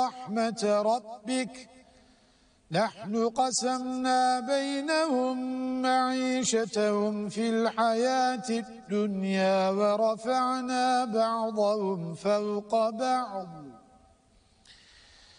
رحمة ربك نحن قسمنا بينهم معيشتهم في الحياة الدنيا ورفعنا بعضهم فوق بعض